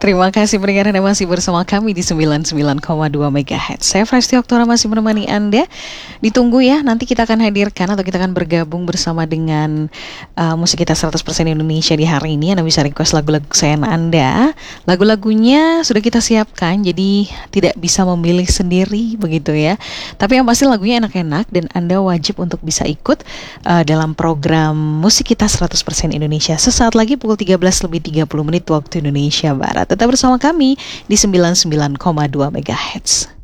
Terima kasih pendengar Anda masih bersama kami di 99,2 MHz. Saya Presti Oktora masih menemani Anda. Ditunggu ya, nanti kita akan hadirkan atau kita akan bergabung bersama dengan musik kita 100% Indonesia di hari ini. Anda bisa request lagu-lagu kesayangan Anda. Lagu-lagunya sudah kita siapkan, jadi tidak bisa memilih sendiri begitu ya. Tapi yang pasti lagunya enak-enak dan Anda wajib untuk bisa ikut dalam program musik kita 100% Indonesia. Sesaat lagi pukul 13:30 waktu Indonesia Barat. Tetap bersama kami di 99,2 MHz.